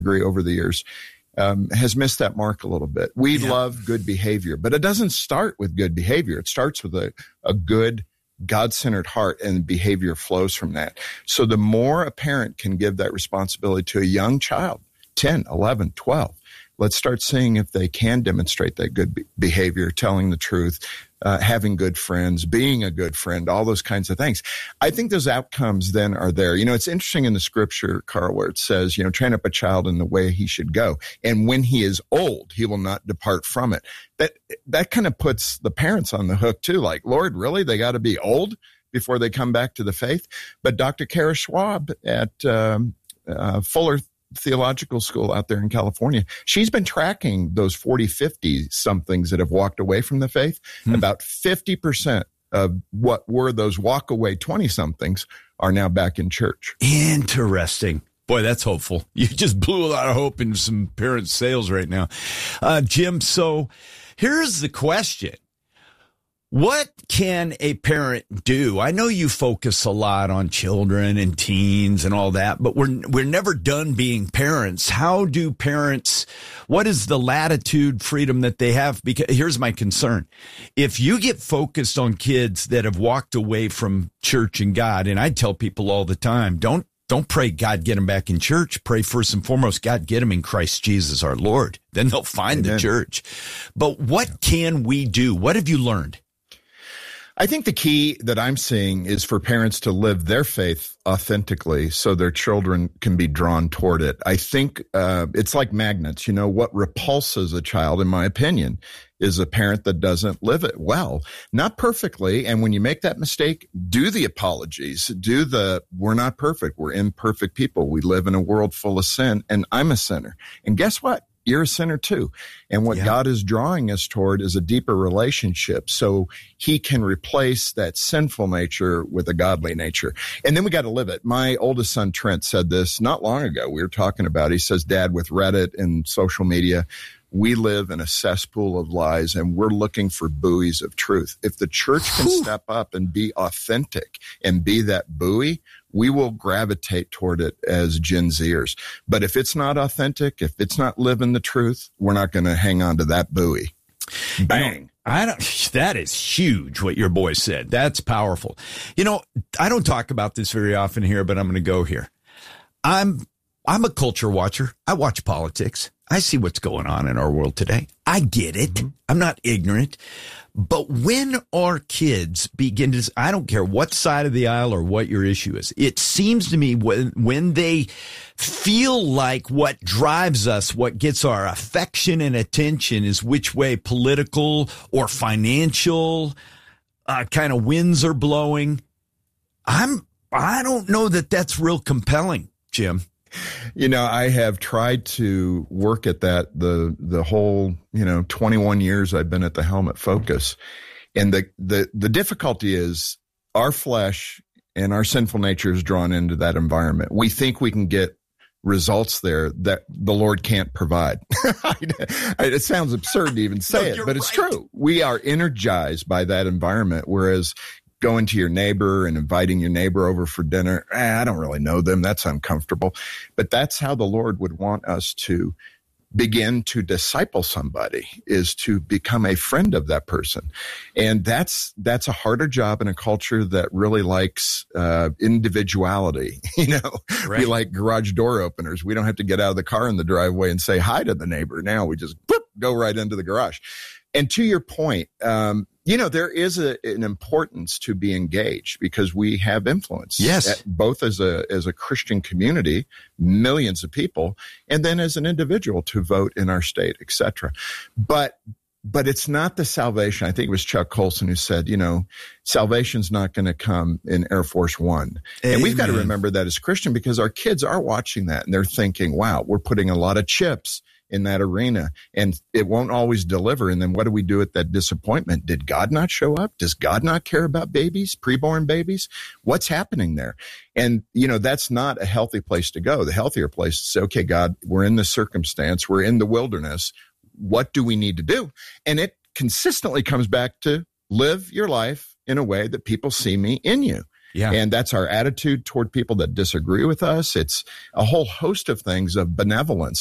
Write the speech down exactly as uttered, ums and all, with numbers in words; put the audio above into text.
agree over the years, um, has missed that mark a little bit. We yeah. love good behavior, but it doesn't start with good behavior. It starts with a, a good God-centered heart, and behavior flows from that. So the more a parent can give that responsibility to a young child, ten, eleven, twelve, let's start seeing if they can demonstrate that good be- behavior, telling the truth, uh, having good friends, being a good friend, all those kinds of things. I think those outcomes then are there. You know, it's interesting in the scripture, Carl, where it says, you know, train up a child in the way he should go. And when he is old, he will not depart from it. That, that kind of puts the parents on the hook too. Like, Lord, really? They got to be old before they come back to the faith? But Doctor Kara Schwab at um, uh, Fuller Theological School out there in California, she's been tracking those forty, fifty somethings that have walked away from the faith. Hmm. About fifty percent of what were those walk away twenty somethings are now back in church. Interesting. Boy, that's hopeful. You just blew a lot of hope into some parents' sails right now. Uh, Jim, so here's the question. What can a parent do? I know you focus a lot on children and teens and all that, but we're we're never done being parents. How do parents, what is the latitude, freedom that they have? Because here's my concern. If you get focused on kids that have walked away from church and God, and I tell people all the time, don't Don't pray, God, get them back in church. Pray first and foremost, God, get them in Christ Jesus, our Lord. Then they'll find Amen. The church. But what can we do? What have you learned? I think the key that I'm seeing is for parents to live their faith authentically so their children can be drawn toward it. I think uh, it's like magnets. You know, what repulses a child, in my opinion, is a parent that doesn't live it well, not perfectly. And when you make that mistake, do the apologies, do the, we're not perfect. We're imperfect people. We live in a world full of sin, and I'm a sinner. And guess what? You're a sinner too. And what yeah. God is drawing us toward is a deeper relationship, so he can replace that sinful nature with a godly nature. And then we got to live it. My oldest son, Trent, said this not long ago. We were talking about it. He says, Dad, with Reddit and social media, we live in a cesspool of lies, and we're looking for buoys of truth. If the church can Whew. step up and be authentic and be that buoy, we will gravitate toward it as Gen Zers. But if it's not authentic, if it's not living the truth, we're not going to hang on to that buoy. Bang. You know, I don't, that is huge what your boy said. That's powerful. You know, I don't talk about this very often here, but I'm going to go here. I'm, I'm a culture watcher. I watch politics. I see what's going on in our world today. I get it. Mm-hmm. I'm not ignorant. But when our kids begin to, I don't care what side of the aisle or what your issue is, it seems to me when, when they feel like what drives us, what gets our affection and attention is which way political or financial uh, kind of winds are blowing, I'm, I don't know that that's real compelling, Jim. You know, I have tried to work at that the the whole, you know, twenty-one years I've been at the helm at Focus. And the, the, the difficulty is our flesh and our sinful nature is drawn into that environment. We think we can get results there that the Lord can't provide. It sounds absurd to even say no, it, but it's right. true. We are energized by that environment, whereas going to your neighbor and inviting your neighbor over for dinner, eh, I don't really know them. That's uncomfortable. But that's how the Lord would want us to begin to disciple somebody, is to become a friend of that person. And that's that's a harder job in a culture that really likes uh, individuality. You know, right. We like garage door openers. We don't have to get out of the car in the driveway and say hi to the neighbor. Now we just whoop, go right into the garage. And to your point, um, you know, there is a, an importance to be engaged because we have influence. Yes. At, both as a as a Christian community, millions of people, and then as an individual to vote in our state, et cetera. But but it's not the salvation. I think it was Chuck Colson who said, you know, salvation's not going to come in Air Force One. Amen. And we've got to remember that as Christian, because our kids are watching that and they're thinking, wow, we're putting a lot of chips in that arena, and it won't always deliver. And then what do we do at that disappointment? Did God not show up? Does God not care about babies, preborn babies? What's happening there? And, you know, that's not a healthy place to go. The healthier place is, okay, God, we're in this circumstance. We're in the wilderness. What do we need to do? And it consistently comes back to live your life in a way that people see me in you. Yeah. And that's our attitude toward people that disagree with us. It's a whole host of things of benevolence.